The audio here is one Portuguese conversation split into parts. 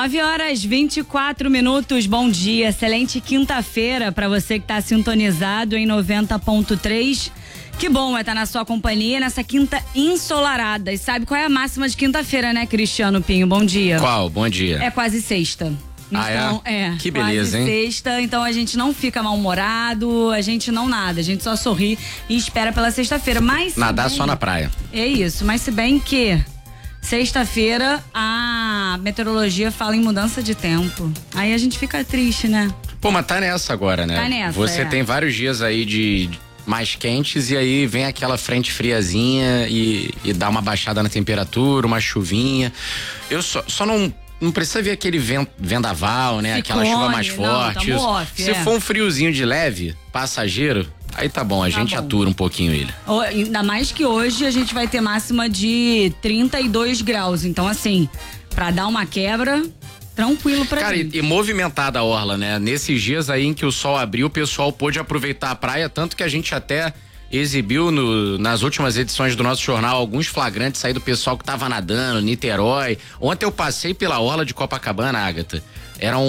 9h24. Bom dia, excelente quinta-feira para você que está sintonizado em 90.3. Que bom estar na sua companhia nessa quinta ensolarada. E sabe qual é a máxima de quinta-feira, né, Cristiano Pinho? Bom dia. Qual? Bom dia. É quase sexta. Então, Que beleza, hein? Sexta, então a gente não fica mal-humorado, a gente não nada, a gente só sorri e espera pela sexta-feira. Mas nadar só na praia. É isso, mas se bem que sexta-feira a meteorologia fala em mudança de tempo. Aí a gente fica triste, né? Pô, mas tá nessa agora, né? Tá nessa, Você tem vários dias aí de mais quentes e aí vem aquela frente friazinha e dá uma baixada na temperatura, uma chuvinha. Eu só não precisa vir aquele vendaval, né? Aquela chuva mais forte. Se for um friozinho de leve, passageiro, aí tá bom, a gente atura um pouquinho ele. Ainda mais que hoje a gente vai ter máxima de 32 graus. Então, assim, pra dar uma quebra, tranquilo pra gente. Cara, e movimentada a orla, né? Nesses dias aí em que o sol abriu, o pessoal pôde aproveitar a praia, tanto que a gente até exibiu nas últimas edições do nosso jornal alguns flagrantes aí do pessoal que tava nadando, Niterói. Ontem eu passei pela orla de Copacabana, Agatha. Eram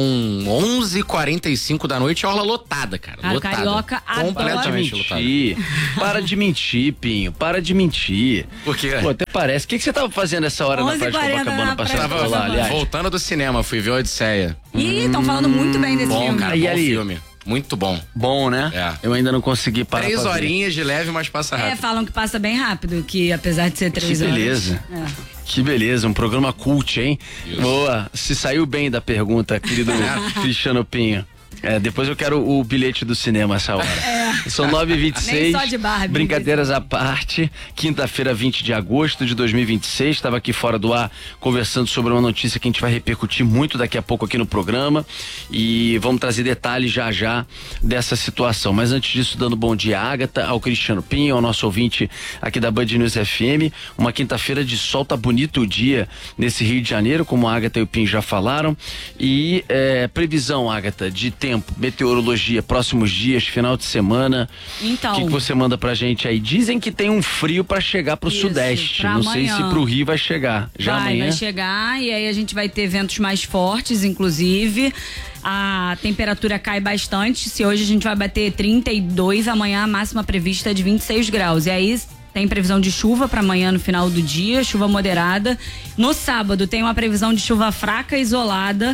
11h45 da noite, a orla lotada, cara. Lotada. Carioca completamente lotada. Para de mentir, Pinho. Para de mentir. Por quê? Pô, até parece. O que você tava fazendo essa hora na praia de Copacabana? Passando por lá, aliás. Voltando do cinema, fui ver a Odisseia. Ih, estão falando muito bem desse filme. Cara, bom filme. Muito bom. Bom, né? É. Eu ainda não consegui parar. 3 horinhas de leve, mas passa rápido. Falam que passa bem rápido, que apesar de ser 3 horas. Que beleza. Que beleza, um programa cult, hein? Isso. Boa, se saiu bem da pergunta, querido Cristiano Pinho. Depois eu quero o bilhete do cinema essa hora. São 9h26. Nem só de Barbie. Brincadeiras à parte. Quinta-feira, 20 de agosto de 2026. Estava aqui fora do ar conversando sobre uma notícia que a gente vai repercutir muito daqui a pouco aqui no programa. E vamos trazer detalhes já dessa situação. Mas antes disso, dando bom dia à Agatha, ao Cristiano Pinho, ao nosso ouvinte aqui da Band News FM. Uma quinta-feira de sol, tá bonito o dia nesse Rio de Janeiro, como a Agatha e o Pinho já falaram. E previsão, Agatha, de tempo, meteorologia, próximos dias, final de semana. Então, o que você manda pra gente aí? Dizem que tem um frio pra chegar pro sudeste. Não sei se pro Rio vai chegar. Vai chegar e aí a gente vai ter ventos mais fortes, inclusive. A temperatura cai bastante. Se hoje a gente vai bater 32, amanhã a máxima prevista é de 26 graus. E aí tem previsão de chuva para amanhã no final do dia, chuva moderada. No sábado tem uma previsão de chuva fraca, isolada,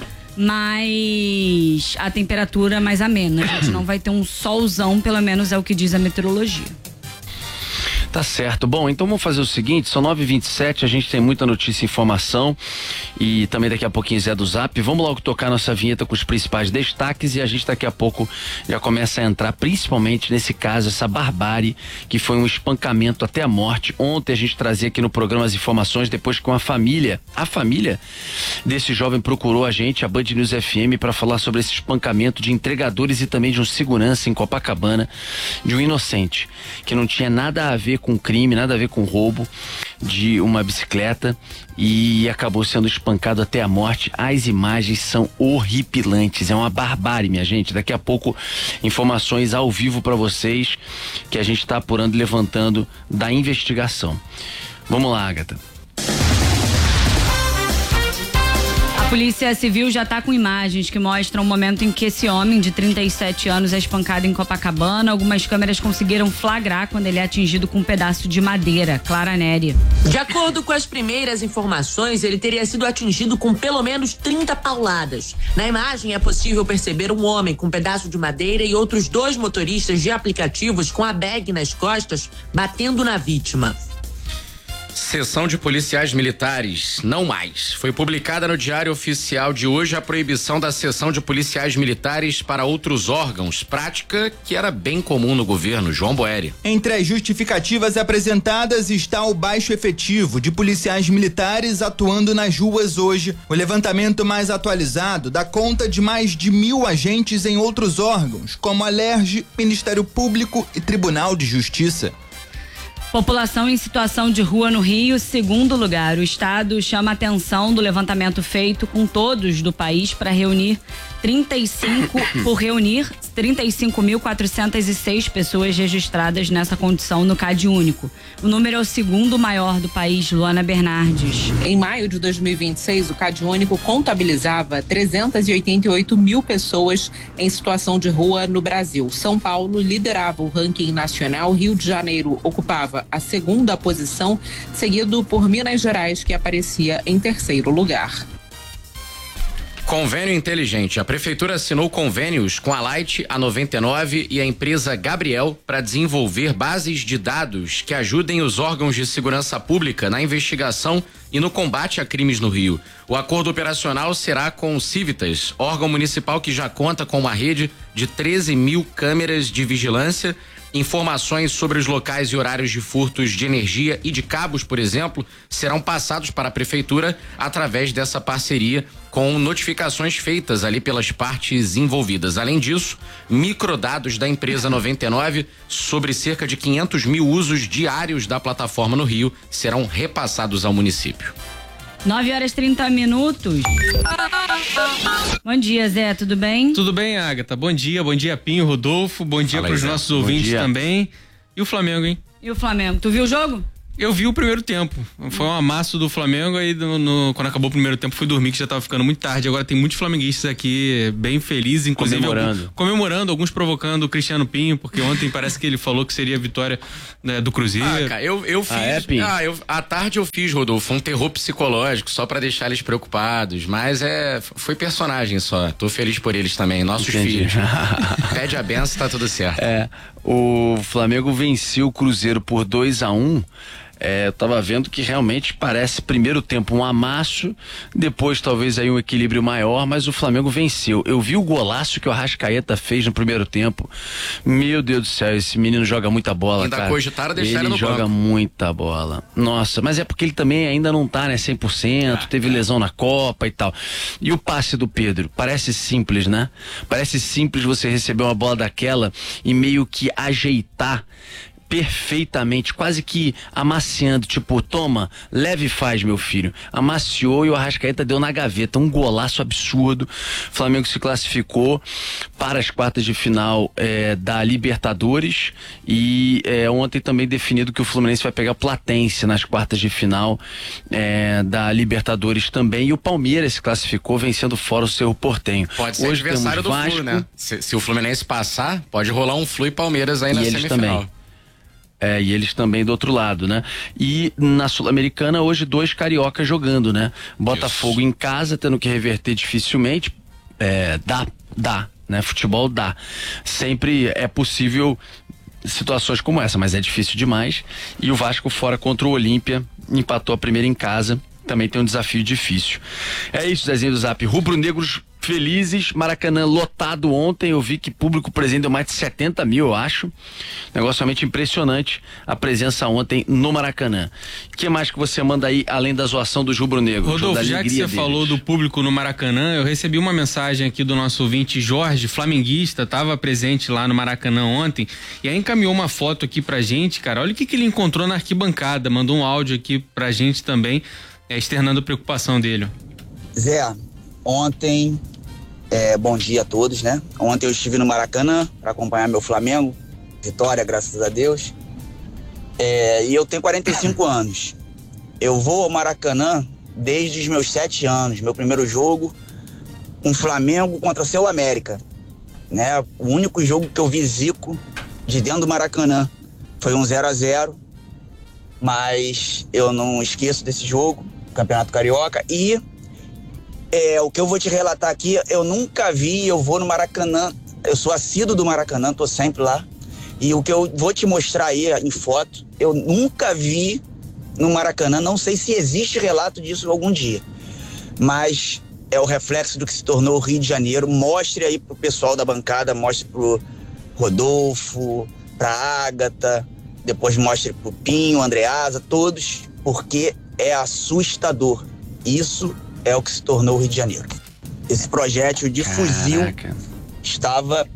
mas a temperatura mais amena. A gente não vai ter um solzão, pelo menos é o que diz a meteorologia. Tá certo. Bom, então vamos fazer o seguinte, são 9h27, a gente tem muita notícia e informação e também daqui a pouquinho Zé do Zap. Vamos logo tocar nossa vinheta com os principais destaques e a gente daqui a pouco já começa a entrar principalmente nesse caso, essa barbárie que foi um espancamento até a morte. Ontem a gente trazia aqui no programa as informações depois que a família desse jovem procurou a gente, a Band News FM, para falar sobre esse espancamento de entregadores e também de um segurança em Copacabana, de um inocente que não tinha nada a ver com crime, nada a ver com roubo de uma bicicleta e acabou sendo espancado até a morte. As imagens são horripilantes, é uma barbárie, minha gente. Daqui a pouco informações ao vivo para vocês que a gente está apurando e levantando da investigação. Vamos lá, Agatha. A Polícia Civil já está com imagens que mostram o momento em que esse homem de 37 anos é espancado em Copacabana. Algumas câmeras conseguiram flagrar quando ele é atingido com um pedaço de madeira. Clara Neri. De acordo com as primeiras informações, ele teria sido atingido com pelo menos 30 pauladas. Na imagem é possível perceber um homem com um pedaço de madeira e outros 2 motoristas de aplicativos com a bag nas costas batendo na vítima. Seção de policiais militares, não mais. Foi publicada no Diário Oficial de hoje a proibição da seção de policiais militares para outros órgãos, prática que era bem comum no governo. João Boeri. Entre as justificativas apresentadas está o baixo efetivo de policiais militares atuando nas ruas hoje. O levantamento mais atualizado dá conta de mais de 1.000 agentes em outros órgãos, como a LERJ, Ministério Público e Tribunal de Justiça. População em situação de rua no Rio, segundo lugar. O estado chama a atenção do levantamento feito com todos do país para reunir reunir 35.406 pessoas registradas nessa condição no CAD único. O número é o segundo maior do país. Luana Bernardes. Em maio de 2026, o CAD único contabilizava 388 mil pessoas em situação de rua no Brasil. São Paulo liderava o ranking nacional, Rio de Janeiro ocupava a segunda posição, seguido por Minas Gerais, que aparecia em terceiro lugar. Convênio inteligente. A prefeitura assinou convênios com a Light, a 99 e a empresa Gabriel para desenvolver bases de dados que ajudem os órgãos de segurança pública na investigação e no combate a crimes no Rio. O acordo operacional será com o Civitas, órgão municipal que já conta com uma rede de 13 mil câmeras de vigilância. Informações sobre os locais e horários de furtos de energia e de cabos, por exemplo, serão passados para a prefeitura através dessa parceria, com notificações feitas ali pelas partes envolvidas. Além disso, microdados da empresa 99 sobre cerca de 500 mil usos diários da plataforma no Rio serão repassados ao município. 9h30. Bom dia, Zé, tudo bem? Tudo bem, Agatha? Bom dia, Pinho, Rodolfo, bom dia para os nossos ouvintes também. E o Flamengo, hein? E o Flamengo, tu viu o jogo? Eu vi o primeiro tempo. Foi um amasso do Flamengo, aí quando acabou o primeiro tempo fui dormir, que já tava ficando muito tarde. Agora tem muitos flamenguistas aqui bem felizes, inclusive comemorando, alguns provocando o Cristiano Pinho, porque ontem parece que ele falou que seria a vitória, né, do Cruzeiro. Cara, eu fiz. À tarde eu fiz, Rodolfo, um terror psicológico só pra deixar eles preocupados, mas foi personagem só. Tô feliz por eles também, nossos filhos. Pede a benção, tá tudo certo. O Flamengo venceu o Cruzeiro por 2-1. Eu tava vendo que realmente parece primeiro tempo um amasso, depois talvez aí um equilíbrio maior, mas o Flamengo venceu. Eu vi o golaço que o Arrascaeta fez no primeiro tempo. Meu Deus do céu, esse menino joga muita bola, ainda cara. Cogitaram deixar ele no joga banco. muita bola. Nossa, mas é porque ele também ainda não tá, né, 100%, teve lesão na Copa e tal. E o passe do Pedro, parece simples, né? Parece simples você receber uma bola daquela e meio que ajeitar perfeitamente, quase que amaciando, tipo, toma, leve e faz, meu filho. Amaciou e o Arrascaeta deu na gaveta, um golaço absurdo. O Flamengo se classificou para as quartas de final da Libertadores e ontem também definido que o Fluminense vai pegar o Platense nas quartas de final da Libertadores também, e o Palmeiras se classificou vencendo fora o Cerro Porteño. Pode ser adversário do Flu, né? Se o Fluminense passar, pode rolar um Flu e Palmeiras aí na semifinal. Também. E eles também do outro lado, né? E na Sul-Americana hoje 2 cariocas jogando, né? Botafogo em casa, tendo que reverter dificilmente. Dá, né? Futebol dá. Sempre é possível situações como essa, mas é difícil demais. E o Vasco fora contra o Olímpia, empatou a primeira em casa. Também tem um desafio difícil. É isso, Zezinho do Zap. Rubro-negros felizes, Maracanã lotado ontem, eu vi que público presente deu mais de 70 mil, eu acho. Negócio realmente impressionante a presença ontem no Maracanã. O que mais que você manda aí, além da zoação dos rubro-negros? Rodolfo, já que você falou do público no Maracanã, eu recebi uma mensagem aqui do nosso ouvinte Jorge, flamenguista, estava presente lá no Maracanã ontem, e aí encaminhou uma foto aqui pra gente, cara. Olha o que ele encontrou na arquibancada, mandou um áudio aqui pra gente também, externando a preocupação dele. Zé, ontem, bom dia a todos, né? Ontem eu estive no Maracanã para acompanhar meu Flamengo, vitória, graças a Deus. E eu tenho 45 anos. Eu vou ao Maracanã desde os meus 7 anos. Meu primeiro jogo, um Flamengo contra o seu América, né? O único jogo que eu vi Zico de dentro do Maracanã foi um 0-0, mas eu não esqueço desse jogo, Campeonato Carioca. E o que eu vou te relatar aqui, eu nunca vi, eu vou no Maracanã, eu sou assíduo do Maracanã, tô sempre lá, e o que eu vou te mostrar aí em foto, eu nunca vi no Maracanã, não sei se existe relato disso algum dia, mas é o reflexo do que se tornou o Rio de Janeiro. Mostre aí pro pessoal da bancada, mostre pro Rodolfo, pra Agatha, depois mostre pro Pinho, Andreasa, todos, porque é assustador. Isso é o que se tornou o Rio de Janeiro. Esse projétil de fuzil estava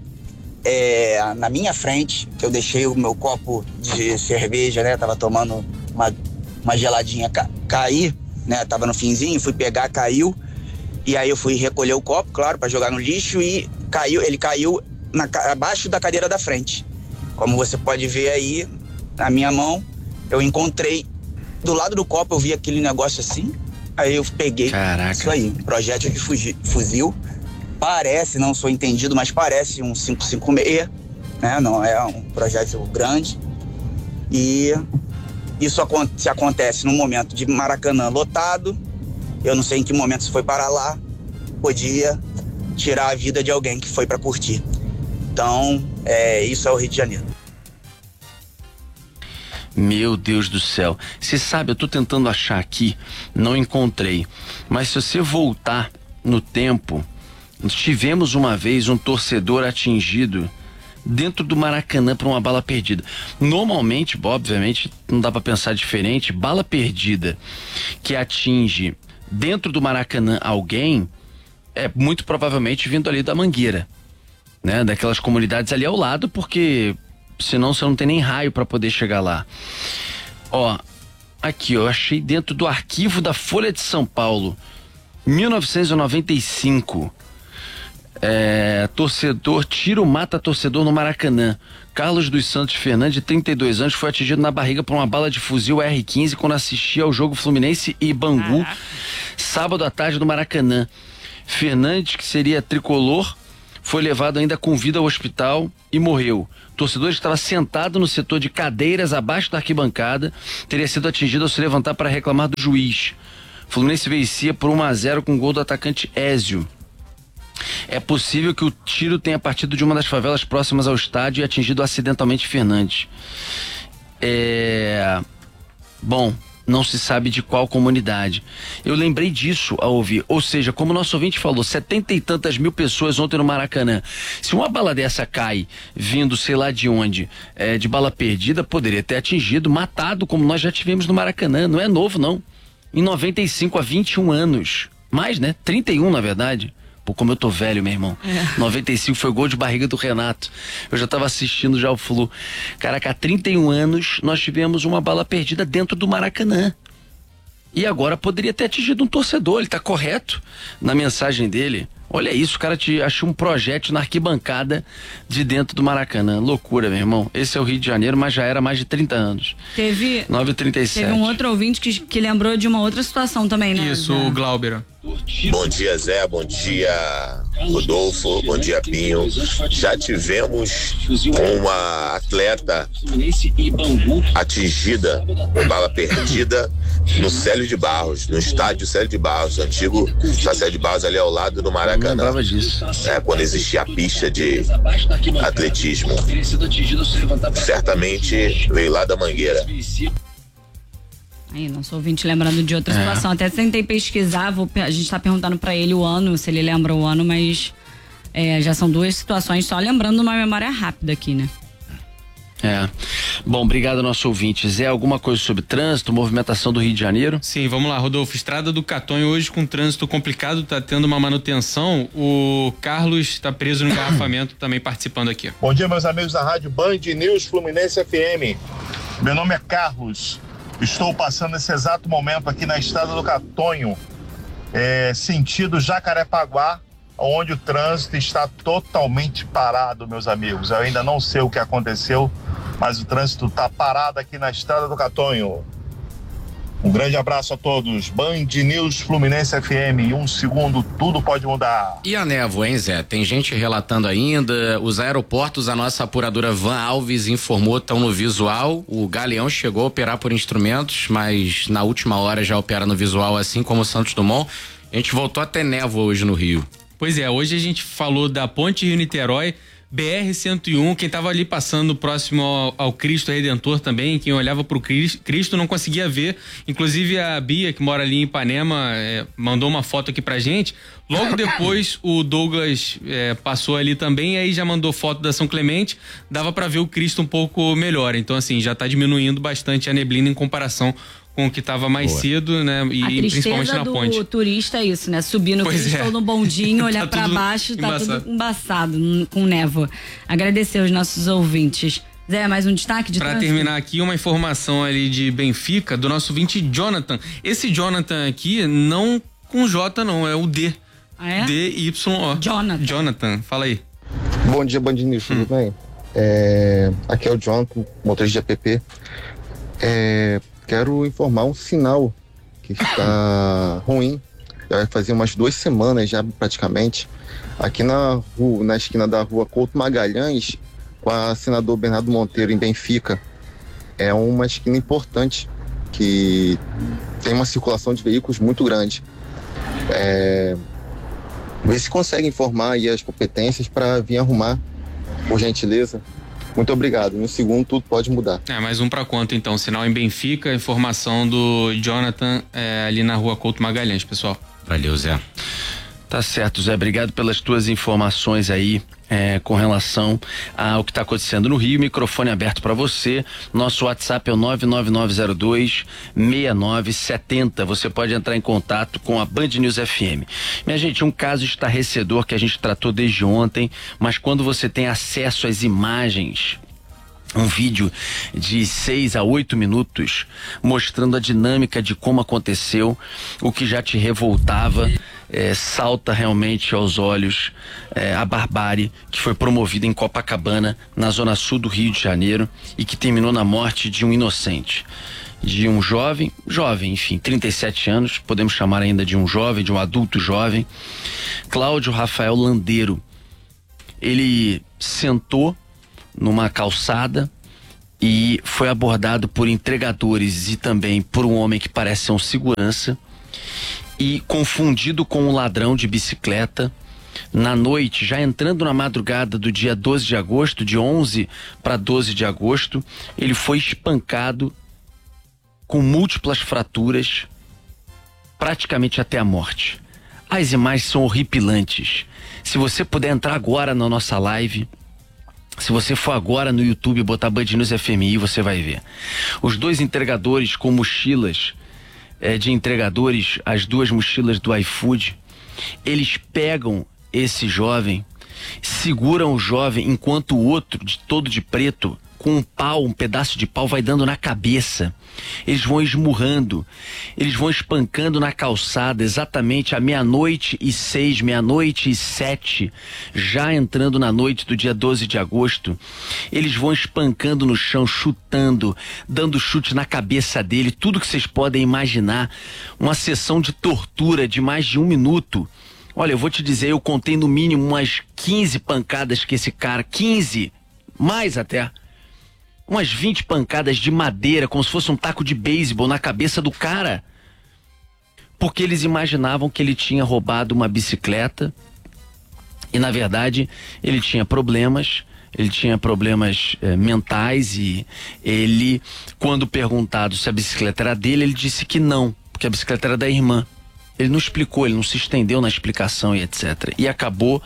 na minha frente, que eu deixei o meu copo de cerveja, né? Tava tomando uma geladinha, cair, né? Tava no finzinho, fui pegar, caiu. E aí eu fui recolher o copo, claro, para jogar no lixo e ele caiu abaixo da cadeira da frente. Como você pode ver aí na minha mão, eu encontrei do lado do copo, eu vi aquele negócio assim, aí eu peguei. Caraca. Isso aí, projétil de fuzil. Parece, não sou entendido, mas parece um 5.56, né? Não é um projétil grande. E isso acontece num momento de Maracanã lotado. Eu não sei em que momento você foi para lá. Podia tirar a vida de alguém que foi para curtir. Então, isso é o Rio de Janeiro. Meu Deus do céu. Você sabe, eu tô tentando achar aqui, não encontrei. Mas se você voltar no tempo, nós tivemos uma vez um torcedor atingido dentro do Maracanã por uma bala perdida. Normalmente, obviamente, não dá pra pensar diferente, bala perdida que atinge dentro do Maracanã alguém, é muito provavelmente vindo ali da Mangueira, né? Daquelas comunidades ali ao lado, porque senão você não tem nem raio pra poder chegar lá. Ó, aqui, ó, eu achei dentro do arquivo da Folha de São Paulo, 1995. Torcedor, tiro mata torcedor no Maracanã. Carlos dos Santos Fernandes, de 32 anos, foi atingido na barriga por uma bala de fuzil R15 quando assistia ao jogo Fluminense e Bangu, sábado à tarde no Maracanã. Fernandes, que seria tricolor, foi levado ainda com vida ao hospital e morreu. O torcedor estava sentado no setor de cadeiras abaixo da arquibancada, teria sido atingido ao se levantar para reclamar do juiz. Fluminense vencia por 1-0 com gol do atacante Ézio. É possível que o tiro tenha partido de uma das favelas próximas ao estádio e atingido acidentalmente Fernandes. Bom, não se sabe de qual comunidade. Eu lembrei disso ao ouvir. Ou seja, como o nosso ouvinte falou, 70 e tantas mil pessoas ontem no Maracanã. Se uma bala dessa cai, vindo sei lá de onde, de bala perdida, poderia ter atingido, matado, como nós já tivemos no Maracanã. Não é novo, não. Em 95, há 21 anos. Mais, né? 31, na verdade. Pô, como eu tô velho, meu irmão. 95 foi gol de barriga do Renato. Eu já tava assistindo já o Flu. Caraca, há 31 anos nós tivemos uma bala perdida dentro do Maracanã. E agora poderia ter atingido um torcedor. Ele tá correto na mensagem dele. Olha isso, o cara achou um projétil na arquibancada de dentro do Maracanã. Loucura, meu irmão. Esse é o Rio de Janeiro, mas já era mais de 30 anos. 9h37. Teve um outro ouvinte que lembrou de uma outra situação também, né? Isso, o Glauber. Bom dia, Zé. Bom dia, Rodolfo. Bom dia, Pinho. Já tivemos uma atleta atingida com bala perdida no Célio de Barros, no estádio Célio de Barros, antigo Célio de Barros, ali ao lado do Maracanã. Eu lembrava disso. Quando existia a pista de atletismo. Certamente veio lá da Mangueira. Aí, nosso ouvinte lembrando de outra situação. Até tentei pesquisar, a gente tá perguntando pra ele o ano, se ele lembra o ano, mas já são duas situações, só lembrando uma memória rápida aqui, né? Bom, obrigado, nosso ouvinte. Zé, alguma coisa sobre trânsito, movimentação do Rio de Janeiro? Sim, vamos lá, Rodolfo. Estrada do Catonho hoje com trânsito complicado, tá tendo uma manutenção. O Carlos tá preso no engarrafamento, também participando aqui. Bom dia, meus amigos da Rádio Band News Fluminense FM. Meu nome é Carlos. Estou passando nesse exato momento aqui na Estrada do Catonho, sentido Jacarepaguá, onde o trânsito está totalmente parado, meus amigos. Eu ainda não sei o que aconteceu, mas o trânsito está parado aqui na Estrada do Catonho. Um grande abraço a todos. Band News Fluminense FM. Em um segundo, tudo pode mudar. E a névoa, hein, Zé? Tem gente relatando ainda. Os aeroportos, a nossa apuradora Van Alves informou, estão no visual. O Galeão chegou a operar por instrumentos, mas na última hora já opera no visual, assim como o Santos Dumont. A gente voltou a ter névoa hoje no Rio. Pois é, hoje a gente falou da Ponte Rio-Niterói, BR-101, quem tava ali passando próximo ao Cristo Redentor também, quem olhava pro Cristo não conseguia ver. Inclusive a Bia, que mora ali em Ipanema, mandou uma foto aqui pra gente. Logo depois o Douglas passou ali também, e aí já mandou foto da São Clemente, dava pra ver o Cristo um pouco melhor. Então assim, já tá diminuindo bastante a neblina em comparação com o que estava mais cedo, né? E principalmente na ponte. Do turista é isso, né? Subir no Cristo ou no bondinho, olhar pra baixo, tá tudo embaçado com névoa. Agradecer aos nossos ouvintes. Zé, mais um destaque de trânsito? Pra terminar aqui, uma informação ali de Benfica, do nosso ouvinte Jonathan. Esse Jonathan aqui, não com J não, é o D. D-Y-O. Jonathan, fala aí. Bom dia, Band News, tudo bem? Aqui é o Jonathan, motorista de app. Quero informar um sinal que está ruim. Já vai fazer umas 2 semanas já praticamente. Aqui na esquina da rua Couto Magalhães, com a senador Bernardo Monteiro em Benfica. É uma esquina importante que tem uma circulação de veículos muito grande. Vê se consegue informar aí as competências para vir arrumar, por gentileza. Muito obrigado. No segundo tudo pode mudar. Mais um para conta então. Sinal em Benfica, informação do Jonathan ali na rua Couto Magalhães, pessoal. Valeu, Zé. Tá certo, Zé. Obrigado pelas tuas informações aí com relação ao que está acontecendo no Rio. Microfone aberto para você. Nosso WhatsApp é o 99902-6970. Você pode entrar em contato com a Band News FM. Minha gente, um caso estarrecedor que a gente tratou desde ontem, mas quando você tem acesso às imagens, um vídeo de 6 a 8 minutos mostrando a dinâmica de como aconteceu, o que já te revoltava, salta realmente aos olhos a barbárie que foi promovida em Copacabana, na zona sul do Rio de Janeiro, e que terminou na morte de um inocente, de um jovem, enfim, 37 anos, podemos chamar ainda de um jovem, de um adulto jovem, Cláudio Rafael Landeiro. Ele sentou numa calçada e foi abordado por entregadores e também por um homem que parece ser um segurança, e confundido com um ladrão de bicicleta. Na noite, já entrando na madrugada do dia 12 de agosto, de 11 para 12 de agosto, ele foi espancado com múltiplas fraturas, praticamente até a morte. As imagens são horripilantes. Se você puder entrar agora na nossa live, se você for agora no YouTube e botar Band News FMI, você vai ver. Os 2 entregadores com mochilas de entregadores, as 2 mochilas do iFood, eles pegam esse jovem, seguram o jovem, enquanto o outro, todo de preto, com um pedaço de pau, vai dando na cabeça. Eles vão esmurrando, eles vão espancando na calçada, exatamente à 00:06, 00:07, já entrando na noite do dia 12 de agosto. Eles vão espancando no chão, chutando, dando chute na cabeça dele, tudo que vocês podem imaginar. Uma sessão de tortura de mais de 1 minuto. Olha, eu vou te dizer, eu contei no mínimo umas 15 pancadas que esse cara, 15, mais até, umas 20 pancadas de madeira, como se fosse um taco de beisebol na cabeça do cara, porque eles imaginavam que ele tinha roubado uma bicicleta e, na verdade, ele tinha problemas mentais, e ele, quando perguntado se a bicicleta era dele, ele disse que não, porque a bicicleta era da irmã. Ele não explicou, ele não se estendeu na explicação e etc. E acabou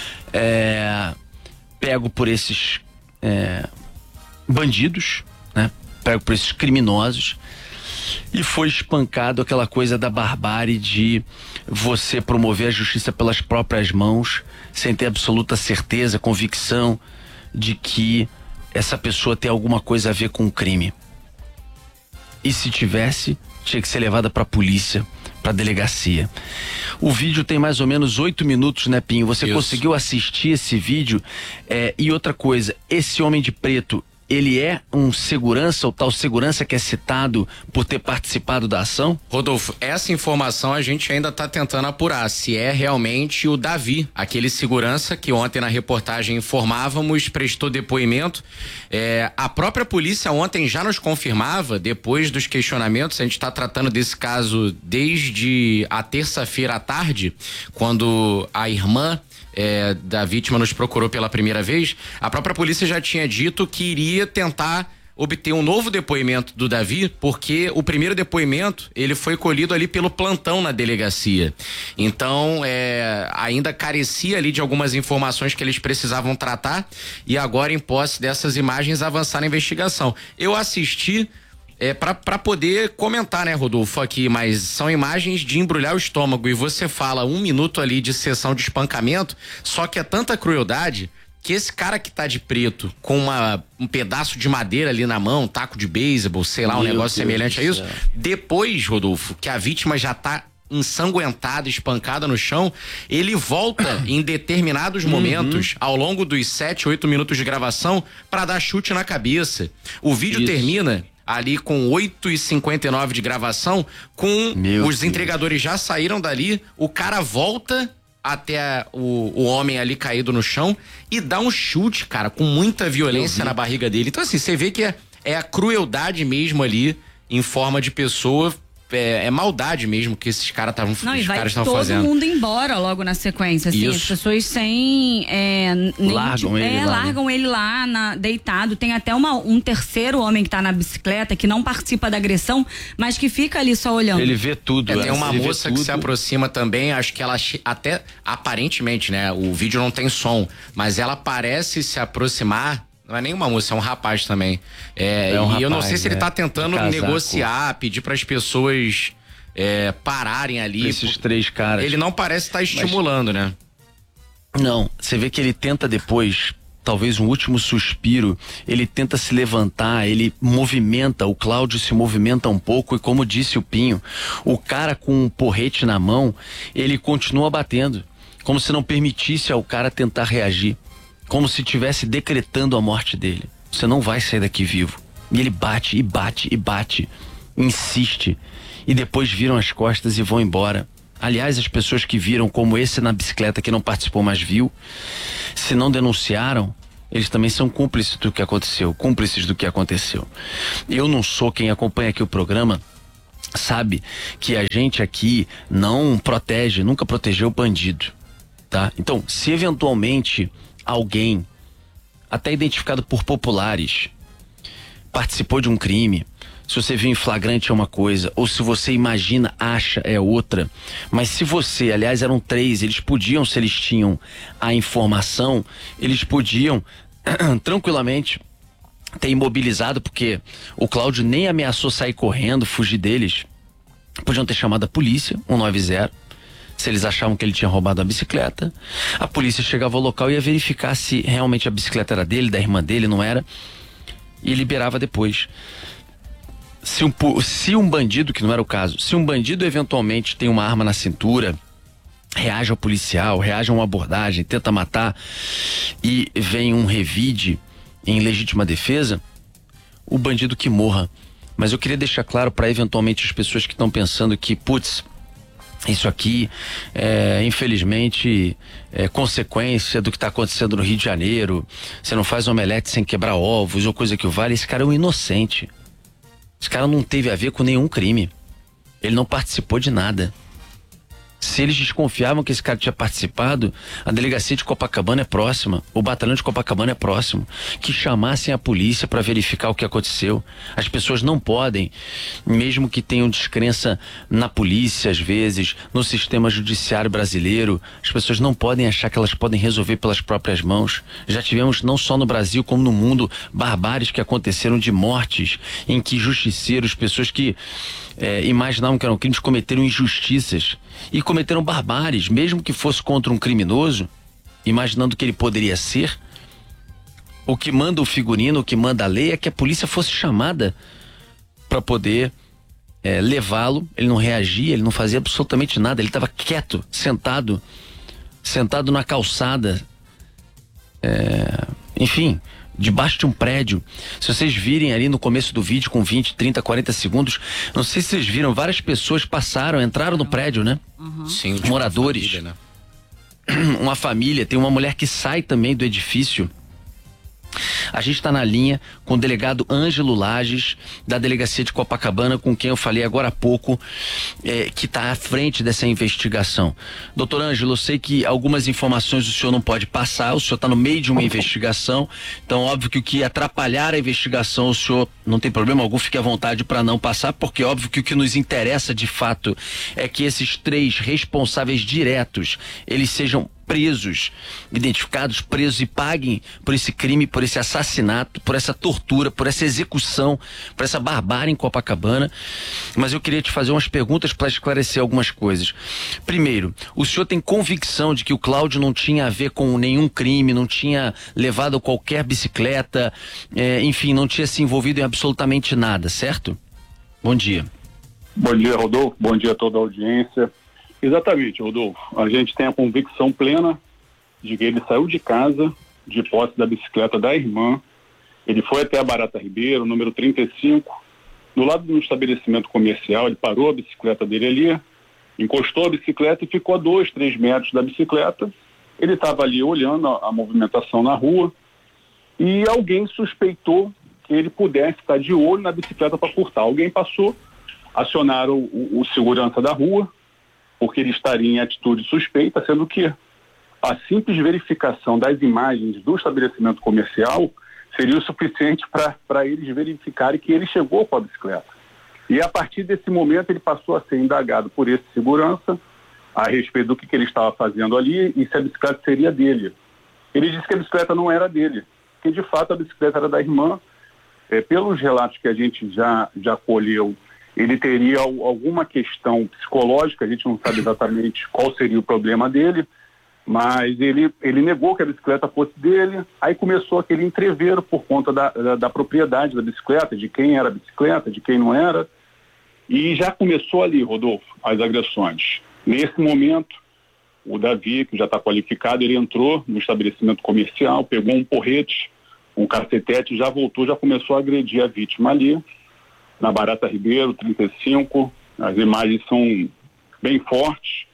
pego por esses bandidos, né? Pego por esses criminosos, e foi espancado, aquela coisa da barbárie de você promover a justiça pelas próprias mãos, sem ter absoluta certeza, convicção de que essa pessoa tem alguma coisa a ver com o crime. E se tivesse, tinha que ser levada pra polícia, pra delegacia. O vídeo tem mais ou menos 8 minutos, né, Pinho? Você conseguiu assistir esse vídeo? E outra coisa, esse homem de preto, ele é um segurança, ou tal segurança que é citado por ter participado da ação? Rodolfo, essa informação a gente ainda está tentando apurar, se é realmente o Davi, aquele segurança que ontem na reportagem informávamos, prestou depoimento. A própria polícia ontem já nos confirmava, depois dos questionamentos, a gente está tratando desse caso desde a terça-feira à tarde, quando a irmã da vítima nos procurou pela primeira vez. A própria polícia já tinha dito que iria tentar obter um novo depoimento do Davi, porque o primeiro depoimento ele foi colhido ali pelo plantão na delegacia. Então ainda carecia ali de algumas informações que eles precisavam tratar, e agora, em posse dessas imagens, avançar na investigação. Eu assisti para poder comentar, né, Rodolfo, aqui, mas são imagens de embrulhar o estômago, e você fala 1 minuto ali de sessão de espancamento, só que é tanta crueldade que esse cara que tá de preto com um pedaço de madeira ali na mão, um taco de beisebol, sei lá, um negócio semelhante a isso, depois, Rodolfo, que a vítima já tá ensanguentada, espancada no chão, ele volta em determinados momentos, ao longo dos 7, 8 minutos de gravação, pra dar chute na cabeça. O vídeo termina ali com 8h59 de gravação, com os entregadores já saíram dali, o cara volta até o homem ali caído no chão e dá um chute, cara, com muita violência na barriga dele. Então assim, você vê que é a crueldade mesmo ali, em forma de pessoa. É maldade mesmo que esses caras estavam fazendo. Não, e vai todo mundo embora logo na sequência, assim. As pessoas sem... largam ele lá deitado. Tem até um terceiro homem que tá na bicicleta, que não participa da agressão, mas que fica ali só olhando. Ele vê tudo. Tem uma moça que se aproxima também, acho que ela até, aparentemente, né, o vídeo não tem som, mas ela parece se aproximar. Não é nenhuma moça, é um rapaz também. Eu não sei se ele tá tentando negociar, pedir para as pessoas pararem ali. Esses 3 caras. Ele não parece estar estimulando, né? Não, você vê que ele tenta depois, talvez um último suspiro, ele tenta se levantar, ele movimenta, o Cláudio se movimenta um pouco e, como disse o Pinho, o cara com um porrete na mão, ele continua batendo, como se não permitisse ao cara tentar reagir. Como se estivesse decretando a morte dele. Você não vai sair daqui vivo. E ele bate, e bate, e bate. Insiste. E depois viram as costas e vão embora. Aliás, as pessoas que viram, como esse na bicicleta que não participou, mas viu, se não denunciaram, eles também são cúmplices do que aconteceu. Eu não sou, quem acompanha aqui o programa sabe que a gente aqui não protege, nunca protegeu o bandido, tá? Então, se eventualmente alguém, até identificado por populares, participou de um crime, se você viu em flagrante é uma coisa, ou se você imagina, acha, é outra. Mas se você, aliás, eram 3, eles podiam, se eles tinham a informação, eles podiam tranquilamente ter imobilizado, porque o Cláudio nem ameaçou sair correndo, fugir deles. Podiam ter chamado a polícia, 190, se eles achavam que ele tinha roubado a bicicleta. A polícia chegava ao local e ia verificar se realmente a bicicleta era dele, da irmã dele, não era, e liberava depois. Se um bandido, que não era o caso, se um bandido eventualmente tem uma arma na cintura, reage ao policial, reage a uma abordagem, tenta matar e vem um revide em legítima defesa, o bandido que morra. Mas eu queria deixar claro para eventualmente as pessoas que estão pensando que, putz, isso aqui infelizmente, é consequência do que está acontecendo no Rio de Janeiro. Você não faz omelete sem quebrar ovos ou coisa que o vale. Esse cara é um inocente. Esse cara não teve a ver com nenhum crime. Ele não participou de nada. Se eles desconfiavam que esse cara tinha participado, a delegacia de Copacabana é próxima, o batalhão de Copacabana é próximo, que chamassem a polícia para verificar o que aconteceu. As pessoas não podem, mesmo que tenham descrença na polícia, às vezes, no sistema judiciário brasileiro, as pessoas não podem achar que elas podem resolver pelas próprias mãos. Já tivemos, não só no Brasil, como no mundo, barbáries que aconteceram de mortes, em que justiceiros, pessoas que imaginavam que eram crimes, cometeram injustiças e cometeram barbáries, mesmo que fosse contra um criminoso, imaginando que ele poderia ser. O que manda o figurino, o que manda a lei é que a polícia fosse chamada para poder levá-lo. Ele não reagia, ele não fazia absolutamente nada, ele estava quieto, sentado na calçada, enfim, debaixo de um prédio. Se vocês virem ali no começo do vídeo com 20, 30, 40 segundos, não sei se vocês viram, várias pessoas entraram no prédio, né? Sim, moradores, uma família, né? Uma família, tem uma mulher que sai também do edifício. A gente está na linha com o delegado Ângelo Lages, da delegacia de Copacabana, com quem eu falei agora há pouco, que está à frente dessa investigação. Doutor Ângelo, eu sei que algumas informações o senhor não pode passar, o senhor está no meio de uma investigação, então óbvio que o que atrapalhar a investigação, o senhor não tem problema algum, fique à vontade para não passar, porque óbvio que o que nos interessa de fato é que esses 3 responsáveis diretos, eles sejam presos, identificados, presos e paguem por esse crime, por esse assassinato, por essa tortura, por essa execução, por essa barbárie em Copacabana. Mas eu queria te fazer umas perguntas para esclarecer algumas coisas. Primeiro, o senhor tem convicção de que o Cláudio não tinha a ver com nenhum crime, não tinha levado qualquer bicicleta, enfim, não tinha se envolvido em absolutamente nada, certo? Bom dia. Bom dia, Rodolfo. Bom dia a toda a audiência. Exatamente, Rodolfo. A gente tem a convicção plena de que ele saiu de casa de posse da bicicleta da irmã. Ele foi até a Barata Ribeiro, número 35, do lado de um estabelecimento comercial. Ele parou a bicicleta dele ali, encostou a bicicleta e ficou a 2-3 metros da bicicleta. Ele estava ali olhando a movimentação na rua e alguém suspeitou que ele pudesse estar de olho na bicicleta para furtar. Alguém passou, acionaram o segurança da rua, porque ele estaria em atitude suspeita, sendo que a simples verificação das imagens do estabelecimento comercial seria o suficiente para eles verificarem que ele chegou com a bicicleta. E a partir desse momento ele passou a ser indagado por esse segurança a respeito do que ele estava fazendo ali e se a bicicleta seria dele. Ele disse que a bicicleta não era dele, que de fato a bicicleta era da irmã. Pelos relatos que a gente já colheu, ele teria alguma questão psicológica, a gente não sabe exatamente qual seria o problema dele, mas ele negou que a bicicleta fosse dele. Aí começou aquele entrevero por conta da propriedade da bicicleta, de quem era a bicicleta, de quem não era, e já começou ali, Rodolfo, as agressões. Nesse momento, o Davi, que já está qualificado, ele entrou no estabelecimento comercial, pegou um porrete, um cacetete, já voltou, já começou a agredir a vítima ali, na Barata Ribeiro, 35, as imagens são bem fortes,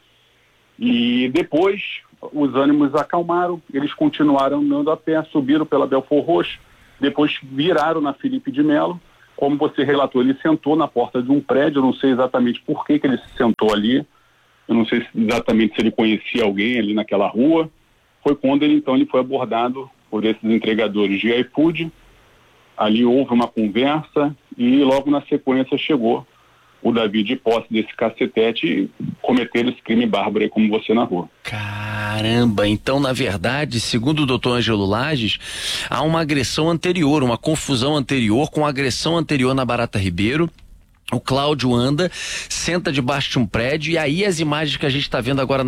e depois os ânimos acalmaram, eles continuaram andando a pé, subiram pela Belfort Roxo, depois viraram na Felipe de Melo. Como você relatou, ele sentou na porta de um prédio, eu não sei exatamente por que ele se sentou ali, eu não sei exatamente se ele conhecia alguém ali naquela rua. Foi quando ele foi abordado por esses entregadores de iFood. Ali houve uma conversa e logo na sequência chegou o Davi de posse desse cacetete e cometer esse crime bárbaro aí, como você narrou. Caramba, então na verdade, segundo o doutor Ângelo Lages, há uma agressão anterior, uma confusão anterior com a agressão anterior na Barata Ribeiro. O Cláudio anda, senta debaixo de um prédio e aí as imagens que a gente está vendo agora